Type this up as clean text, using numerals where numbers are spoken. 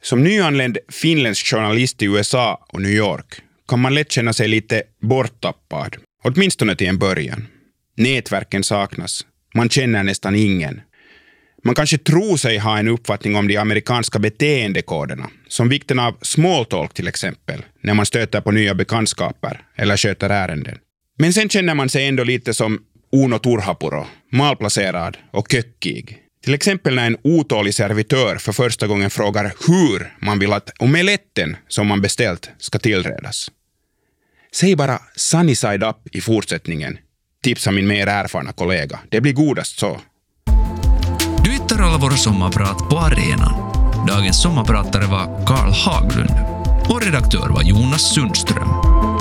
Som nyanländ finländsk journalist i USA och New York kan man lätt känna sig lite borttappad, åtminstone till en början. Nätverken saknas, man känner nästan ingen. Man kanske tror sig ha en uppfattning om de amerikanska beteendekoderna, som vikten av small talk till exempel, när man stöter på nya bekantskaper eller sköter ärenden. Men sen känner man sig ändå lite som Uno Turhapuro, malplacerad och köckig. Till exempel när en otålig servitör för första gången frågar hur man vill att omeletten som man beställt ska tillredas. Säg bara sunny side up i fortsättningen, tipsar min mer erfarna kollega. Det blir godast så. Du hittar alla våra sommarprat på arenan. Dagens sommarpratare var Karl Haglund och redaktör var Jonas Sundström.